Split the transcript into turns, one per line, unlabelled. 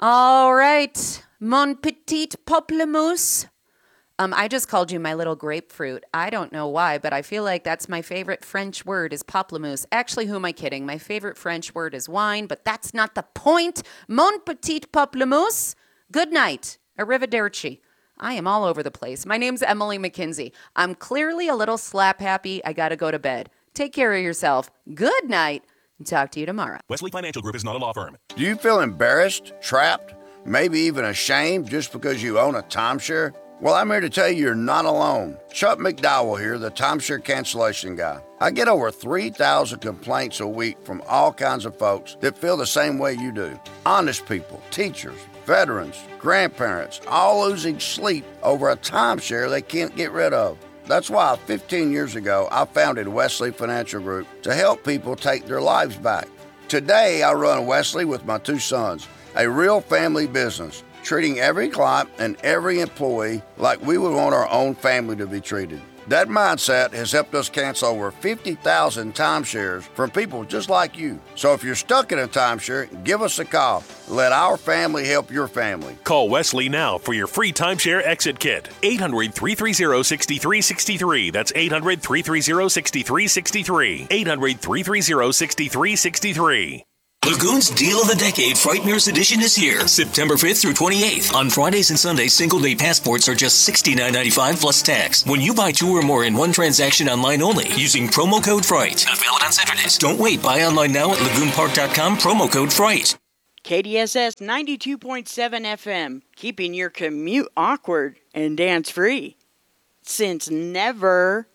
All right, mon petit pamplemousse. I just called you my little grapefruit. I don't know why, but I feel like that's my favorite French word is pamplemousse. Actually, who am I kidding? My favorite French word is wine, but that's not the point. Mon petit pamplemousse. Good night. Arrivederci. I am all over the place. My name's Emily McKinsey. I'm clearly a little slap happy. I gotta go to bed. Take care of yourself. Good night. And talk to you tomorrow.
Wesley Financial Group is not a law firm.
Do you feel embarrassed, trapped, maybe even ashamed just because you own a timeshare? Well, I'm here to tell you you're not alone. Chuck McDowell here, the timeshare cancellation guy. I get over 3,000 complaints a week from all kinds of folks that feel the same way you do. Honest people, teachers, veterans, grandparents, all losing sleep over a timeshare they can't get rid of. That's why 15 years ago, I founded Wesley Financial Group to help people take their lives back. Today, I run Wesley with my two sons, a real family business, treating every client and every employee like we would want our own family to be treated. That mindset has helped us cancel over 50,000 timeshares from people just like you. So if you're stuck in a timeshare, give us a call. Let our family help your family.
Call Wesley now for your free timeshare exit kit. 800-330-6363. That's 800-330-6363. 800-330-6363.
Lagoon's Deal of the Decade Frighteners Edition is here, September 5th through 28th. On Fridays and Sundays, single-day passports are just $69.95 plus tax. When you buy 2 or more in one transaction online only, using promo code FRIGHT. Not valid on Saturdays. Don't wait. Buy online now at lagoonpark.com, promo code FRIGHT.
KDSS 92.7 FM, keeping your commute awkward and dance-free. Since never...